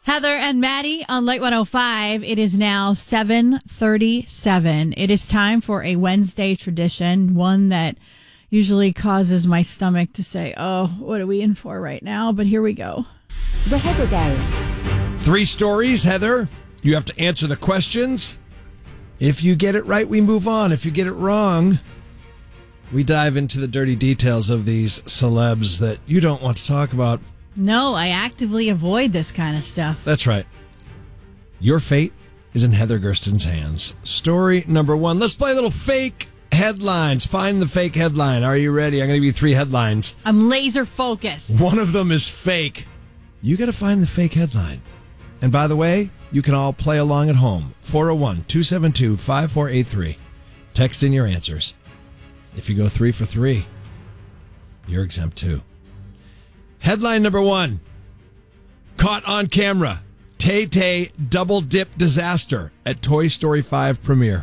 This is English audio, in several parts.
Heather and Maddie on Light 105. It is now 7:37. It is time for a Wednesday tradition, one that usually causes my stomach to say, oh, what are we in for right now? But here we go. The Heather Games. 3 stories, Heather. You have to answer the questions. If you get it right, we move on. If you get it wrong, we dive into the dirty details of these celebs that you don't want to talk about. No, I actively avoid this kind of stuff. That's right. Your fate is in Heather Gersten's hands. Story number 1. Let's play a little fake headlines. Find the fake headline. Are you ready? I'm going to give you 3 headlines. I'm laser focused. One of them is fake. You got to find the fake headline. And by the way, you can all play along at home. 401-272-5483. Text in your answers. If you go 3 for 3, you're exempt too. Headline number 1. Caught on camera. Tay-Tay double dip disaster at Toy Story 5 premiere.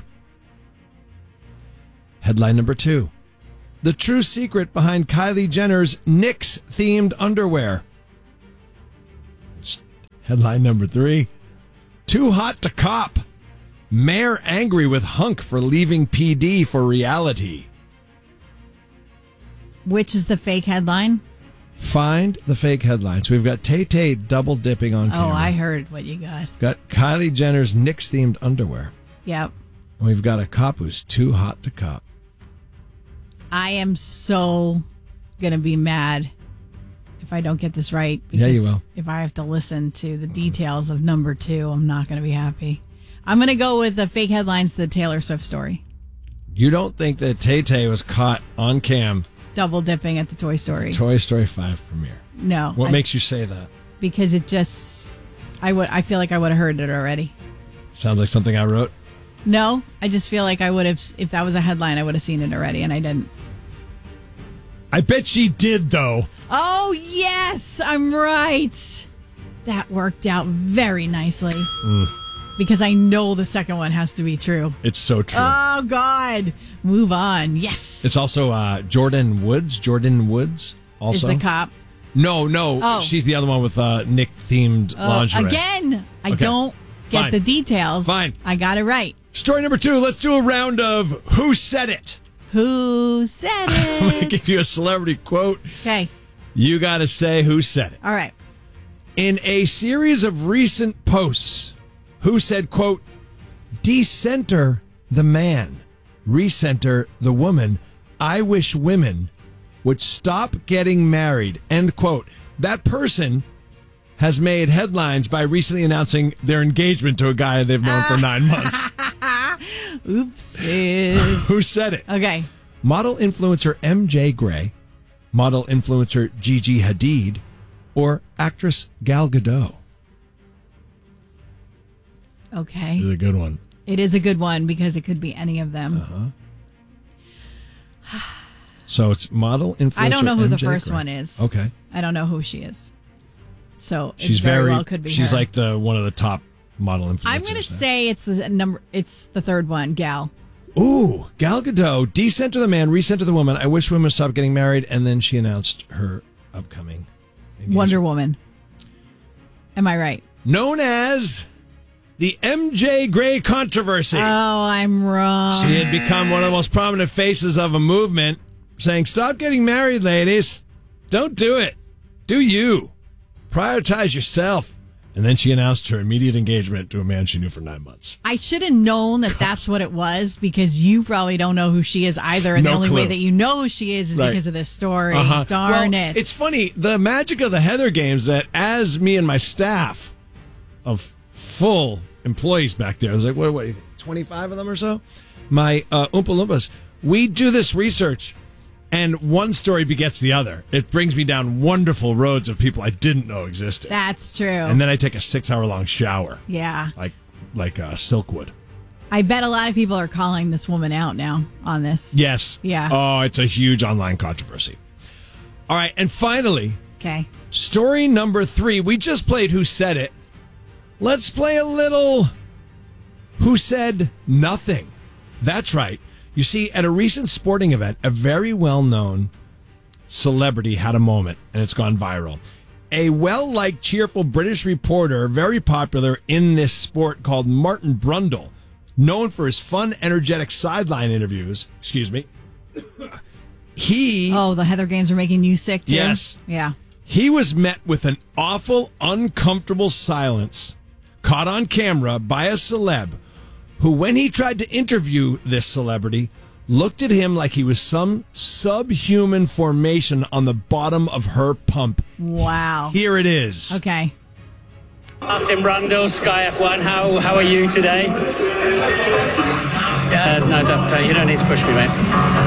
Headline number 2. The true secret behind Kylie Jenner's Knicks-themed underwear. Headline number 3. Too hot to cop. Mayor angry with hunk for leaving PD for reality. Which is the fake headline? Find the fake headline. So we've got Tay-Tay double dipping on camera. Oh, I heard what you got. Got Kylie Jenner's Knicks-themed underwear. Yep. And we've got a cop who's too hot to cop. I am so going to be mad if I don't get this right. Yeah, you will. If I have to listen to the details of number 2, I'm not going to be happy. I'm going to go with the fake headlines, the Taylor Swift story. You don't think that Tay-Tay was caught on cam Double dipping at the Toy Story. Toy Story 5 premiere? No. What makes you say that? Because it just, I feel like I would have heard it already. Sounds like something I wrote. No, I just feel like I would have, if that was a headline, I would have seen it already, and I didn't. I bet she did, though. Oh, yes, I'm right. That worked out very nicely. Because I know the second one has to be true. It's so true. Oh, God. Move on. Yes. It's also Jordan Woods. Jordan Woods also. Is the cop. No. Oh. She's the other one with Nick-themed lingerie. Again, I Okay. don't get Fine. the details. Fine. I got it right. Story number 2. Let's do a round of Who Said It. Who said I'm going to it? give you a celebrity quote. Okay. You got to say who said it. All right. In a series of recent posts, Who said, quote, decenter the man, recenter the woman. I wish women would stop getting married, end quote. That person has made headlines by recently announcing their engagement to a guy they've known for 9 months. Oopsies. Who said it? Okay. Model influencer MJ Gray, model influencer Gigi Hadid, or actress Gal Gadot? Okay. This is a good one. It is a good one because it could be any of them. So it's model influencer. I don't know who the MJ first Gray. one is. Okay. I don't know who she is. So it She's very well could be she's her. like the one of the top model influencers. I'm going to now. say it's the third one, Gal. Ooh, Gal Gadot, decenter the man, recenter the woman. I wish women would stop getting married, and then she announced her upcoming engagement. Wonder Woman. Am I right? Known as the MJ Gray controversy. Oh, I'm wrong. She had become one of the most prominent faces of a movement saying, stop getting married, ladies. Don't do it. Do you. Prioritize yourself. And then she announced her immediate engagement to a man she knew for 9 months. I should have known that that's what it was because you probably don't know who she is either. And No the only clue. way that you know who she is Right. because of this story. Uh-huh. Darn Well, it. It's funny. The magic of the Heather Games that as me and my staff of full employees back there, there's like, what do you think, 25 of them or so? My Oompa Loompas, we do this research and one story begets the other. It brings me down wonderful roads of people I didn't know existed. That's true. And then I take a 6-hour-long shower. Yeah. Like Silkwood. I bet a lot of people are calling this woman out now on this. Yes. Yeah. Oh, it's a huge online controversy. All right. And finally, Okay. story number 3. We just played Who Said It. Let's play a little Who Said Nothing. That's right. You see, at a recent sporting event, a very well-known celebrity had a moment, and it's gone viral. a well-liked, cheerful British reporter, very popular in this sport, called Martin Brundle, known for his fun, energetic sideline interviews. Excuse me. The Heather Games are making you sick, too? Yes. Yeah. He was met with an awful, uncomfortable silence caught on camera by a celeb who, when he tried to interview this celebrity, looked at him like he was some subhuman formation on the bottom of her pump. Wow. Here it is. Okay. Martin Brundle, Sky F1. How are you today? No, don't, you don't need to push me, mate.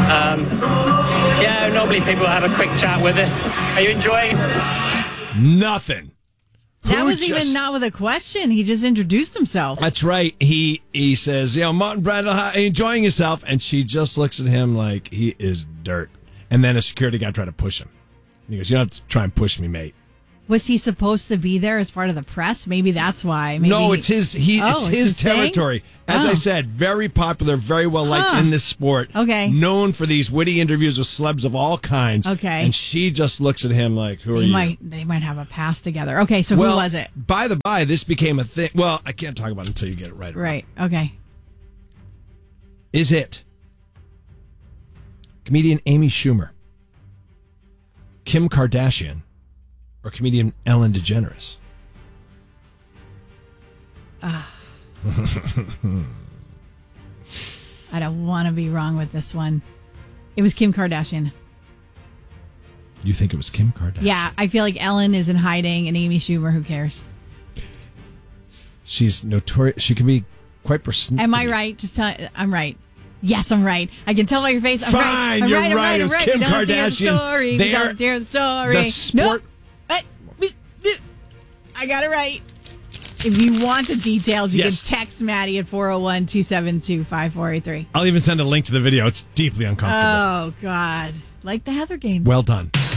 Normally people have a quick chat with us. Are you enjoying? Nothing. That was even not with a question. He just introduced himself. That's right. He says, Martin Brundle, how are you enjoying yourself? And she just looks at him like he is dirt. And then a security guy tried to push him. He goes, you don't have to try and push me, mate. Was he supposed to be there as part of the press? Maybe that's why. No, it's his. It's his territory. Thing? As I said, very popular, very well liked in this sport. Okay, known for these witty interviews with celebs of all kinds. Okay, and she just looks at him like, "Who are you?" They might have a pass together. Okay, so who was it? By the by, this became a thing. Well, I can't talk about it until you get it right. Right. Okay. Is it comedian Amy Schumer, Kim Kardashian, or comedian Ellen DeGeneres? I don't want to be wrong with this one. It was Kim Kardashian. You think it was Kim Kardashian? Yeah, I feel like Ellen is in hiding, and Amy Schumer, who cares? She's notorious. She can be quite persnickety. Am I right? I'm right. Yes, I'm right. I can tell by your face. I'm right. Fine, you're right. It was Kim Kardashian. We don't hear the story. The sport. Nope. I got it right. If you want the details, you can text Maddie at 401-272-5483. I'll even send a link to the video. It's deeply uncomfortable. Oh, God. Like the Heather Games. Well done.